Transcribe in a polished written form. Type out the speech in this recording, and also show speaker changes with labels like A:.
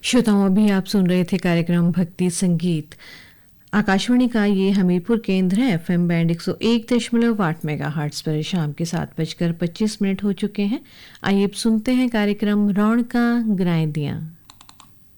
A: श्रोताओं, अभी आप सुन रहे थे कार्यक्रम भक्ति संगीत। आकाशवाणी का ये हमीरपुर केंद्र है। एफएम बैंड 101.8 मेगाहर्ट्ज पर शाम के 7:25 हो चुके हैं। आइए अब सुनते हैं कार्यक्रम रौनका ग्राएं दियां।